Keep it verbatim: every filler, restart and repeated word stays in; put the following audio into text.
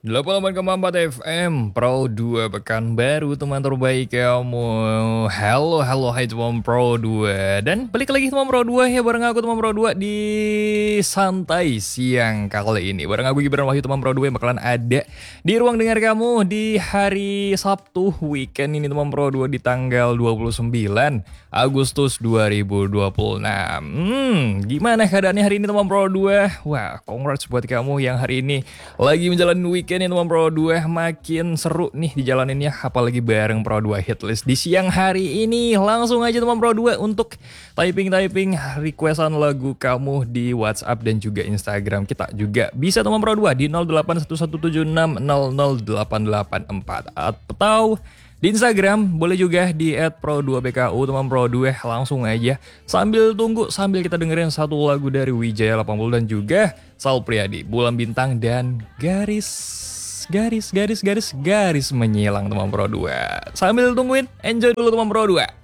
delapan puluh delapan koma empat F M Pro dua Pekanbaru, teman terbaik kamu. Halo, halo, hai teman Pro dua. Dan balik lagi teman Pro dua ya, bareng aku teman Pro dua di Santai Siang kali ini. Bareng aku Gibran Wahyu teman Pro dua yang bakalan ada di ruang dengar kamu di hari Sabtu weekend ini teman Pro dua di tanggal dua puluh sembilan Agustus dua ribu dua puluh enam. Hmm, gimana keadaannya hari ini teman Pro dua? Wah, congrats buat kamu yang hari ini lagi menjalani weekend ini teman Pro dua. Makin seru nih dijalaninnya, apalagi bareng Pro dua Hitlist di siang hari ini. Langsung aja teman Pro dua untuk typing-typing requestan lagu kamu di WhatsApp dan juga Instagram kita. Juga bisa teman Pro dua di nol delapan satu satu tujuh enam nol nol delapan delapan empat, atau di Instagram boleh juga di et pro dua b k u teman Pro dua. Langsung aja sambil tunggu, sambil kita dengerin satu lagu dari Wijaya delapan puluh dan juga Sal Priadi, Bulan Bintang dan Garis Garis Garis Garis Garis Menyilang teman Pro dua. Sambil tungguin, enjoy dulu teman Pro dua.